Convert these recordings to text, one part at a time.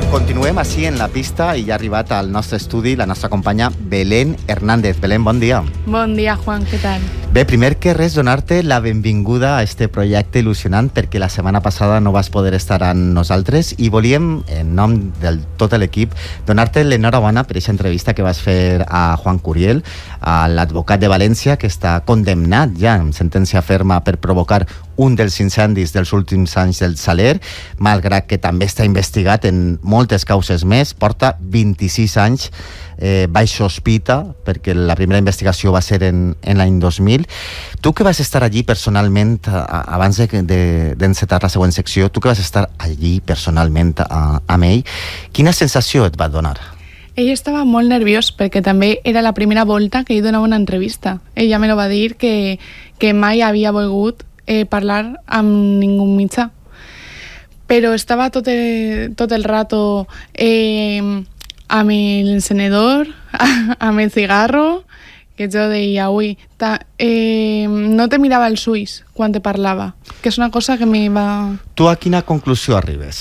Continuem així en la pista i ja ha arribat al nostre estudi la nostra companya Belén Hernández. Belén, bon dia. Bon dia, Juan, què tal? Bé, primer que res, donar-te la benvinguda a este projecte il·lusionant perquè la setmana passada no vas poder estar amb nosaltres i volíem, en nom de tot l'equip, donar-te l'enhorabona per aquesta entrevista que vas fer a Juan Curiel, a l'advocat de València, que està condemnat ja amb sentència ferma per provocar un dels incendis dels últims anys del Saler, malgrat que també està investigat en moltes causes més, porta 26 anys baix sospita, perquè la primera investigació va ser en l'any 2000. Tu que vas estar allí personalment, abans d'encetar la següent secció, tu que vas estar allí personalment amb ell, quina sensació et va donar? Ell estava molt nerviós perquè també era la primera volta que ell donava una entrevista. Ella me lo va dir que mai havia volgut parlar amb ningú mitjà. Però estava tot el rato amb l'encenedor, amb el cigarro, que jo deia, ui, no te mirava els ulls quan te parlava, que és una cosa que me va... Tu a quina conclusió arribes?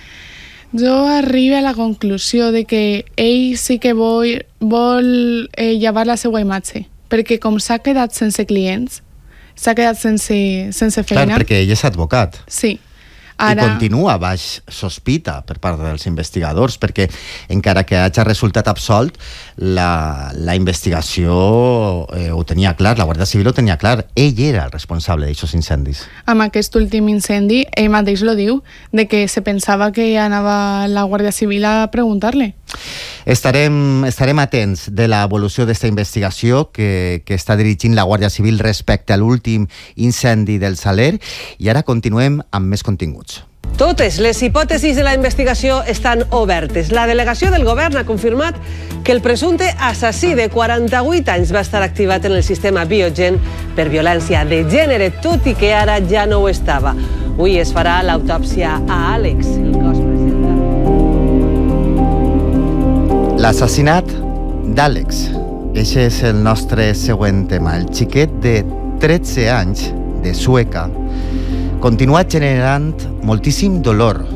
Jo arribo a la conclusió de que ell sí que vol llevar la seva imatge, perquè com s'ha quedat sense clients, s'ha quedat sense feina... Clar, perquè ell és advocat. Sí. Ara... I continua baix sospita per part dels investigadors, perquè encara que hagi resultat absolt, la investigació ho tenia clar, la Guàrdia Civil ho tenia clar. Ell era el responsable d'aquests incendis. Amb aquest últim incendi, ell mateix lo diu, de que se pensava que anava la Guàrdia Civil a preguntar-li. Estarem atents de l'evolució d'aquesta investigació que està dirigint la Guàrdia Civil respecte a l'últim incendi del Saler, i ara continuem amb més continguts. Totes les hipòtesis de la investigació estan obertes. La delegació del govern ha confirmat que el presumpte assassí de 48 anys va estar activat en el sistema Biogen per violència de gènere, tot i que ara ja no ho estava. Avui es farà l'autòpsia a Àlex, el cos presenta. L'assassinat d'Àlex. Aquest és el nostre següent tema. El xiquet de 13 anys, de Sueca, continua generant moltíssim dolor